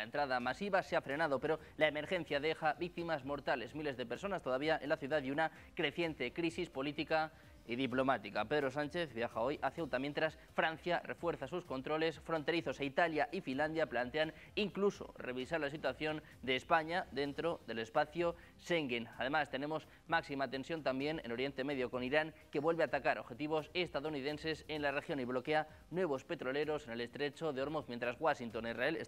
La entrada masiva se ha frenado, pero la emergencia deja víctimas mortales, miles de personas todavía en la ciudad y una creciente crisis política y diplomática. Pedro Sánchez viaja hoy a Ceuta, mientras Francia refuerza sus controles fronterizos e Italia y Finlandia plantean incluso revisar la situación de España dentro del espacio Schengen. Además, tenemos máxima tensión también en Oriente Medio, con Irán, que vuelve a atacar objetivos estadounidenses en la región y bloquea nuevos petroleros en el estrecho de Hormuz, mientras Washington e Israel